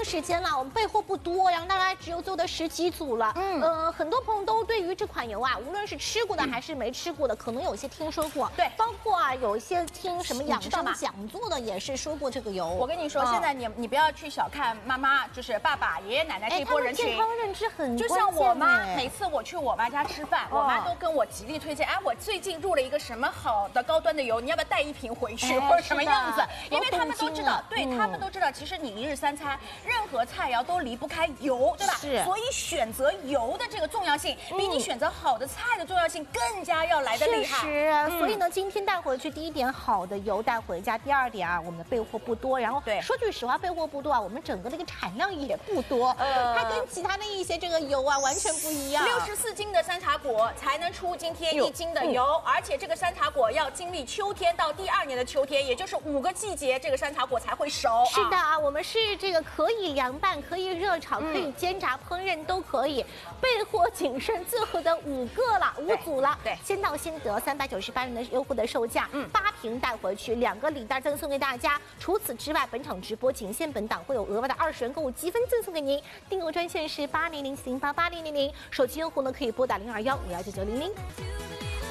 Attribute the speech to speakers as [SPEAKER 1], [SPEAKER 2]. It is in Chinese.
[SPEAKER 1] 时间了，我们备货不多，然后大概只有做的10几组了。很多朋友都对于这款油啊，无论是吃过的还是没吃过的，可能有些听说过。
[SPEAKER 2] 对，
[SPEAKER 1] 包括啊，有一些听什么养生讲座的也是说过这个油。
[SPEAKER 2] 我跟你说，现在你不要去小看妈妈，就是爸爸、爷爷奶奶这一波人群，
[SPEAKER 1] 健康认知很
[SPEAKER 2] 就像我妈，每次我去我妈家吃饭，我妈都跟我极力推荐，哎，我最近入了一个什么好的高端的油，你要不要带一瓶回去，或者什么样子？因为他们都知道，对他们都知道，其实你一日三餐，任何菜肴都离不开油，对吧？
[SPEAKER 1] 是。
[SPEAKER 2] 所以选择油的这个重要性，比你选择好的菜的重要性更加要来的厉害。
[SPEAKER 1] 确实，所以呢，今天带回去第一点，好的油带回家；第二点啊，我们的备货不多。然后，对，说句实话，备货不多啊，我们整个的一个产量也不多。它跟其他的一些这个油啊完全不一样。
[SPEAKER 2] 64斤的山茶果才能出今天1斤的油，而且这个山茶果要经历秋天到第2年的秋天，也就是5个季节，这个山茶果才会熟。
[SPEAKER 1] 是的啊，我们是这个可以凉拌、可以热炒、可以煎炸烹饪都可以。备货仅剩最后的5个了，5组了。对，先到先得，398元的优惠的售价，8瓶带回去，2个礼袋赠送给大家。除此之外，本场直播仅限本档会有额外的20元购物积分赠送给您。订购专线是8007088000，手机用户呢可以拨打021519900。